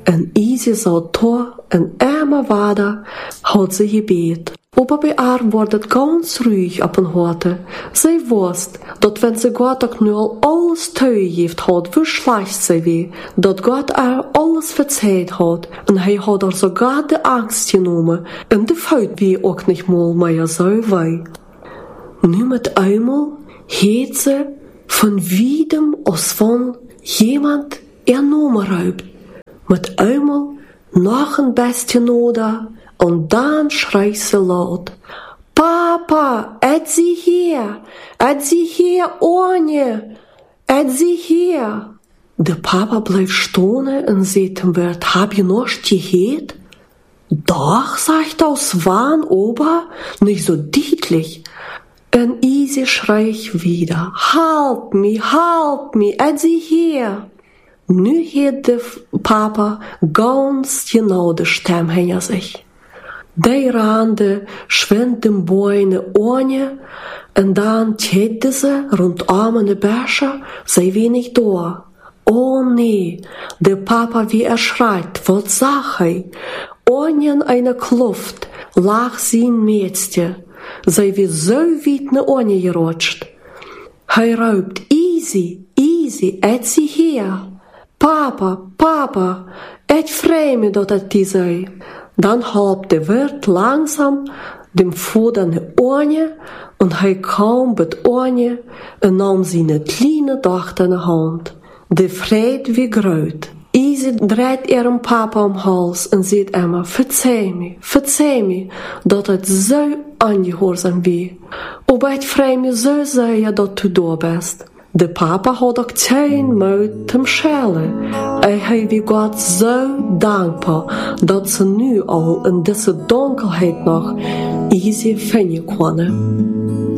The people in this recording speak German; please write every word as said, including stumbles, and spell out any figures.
En Isi zou toe en arme vader had ze gebet. Aber bei ihr wurde ganz ruhig op een Horte. Sie wusste, dat wenn sie Gott auch nur alles toegeeft hat, wie schlecht sie wie, dat Gott ihr alles verzeiht hat, und er hat ihr sogar die Angst genommen, und die Fout wie auch nicht mal mehr so weh. Nu mit einmal hat sie von wiedem aus von jemand ihr Nummer raubt. Mit einmal noch ein bisschen oder, und dann schreit sie laut: Papa, et sie hier, et sie hier ohne, et sie hier. Der Papa bleibt stehen und sagt dem Wirt: Hab ich noch gehört? Doch, sagt aus Wahn ober, nicht so deutlich. Und Isi schreit wieder: Halt mi, halt mi, et sie hier. Nu hat der Papa ganz genau die Stimme hinter sich. Die Rande schwindt den Bäume ohne, und dann täte sie rundum in die Bäsche, sei wenig da. Oh nee, der Papa wie er schreit, was sag er? Ohne eine Kluft lag sein Mädchen, sei wie so weit ne ohne gerutscht. Er raubt: Isi, Isi, et sie hier. Papa, Papa, et freu mich, dat et die sei. Dann halb der Wirt langsam dem Fuder ne Ohrne, und er kam mit Ohrne und nahm seine kleine Tochter in die Hand. Der freit wie Gräut. Isi dreht ihrem Papa am Hals und sagt immer: Verzeih mir, verzeih mir, dat et so angehorsam wie. Aber et freu mich so sehr, dat du da bist. Der Papa hat auch kein Mut zum Schellen. Er hat wie Gott so dankbar, dass sie nu al in diese Dunkelheit noch Isi finden können.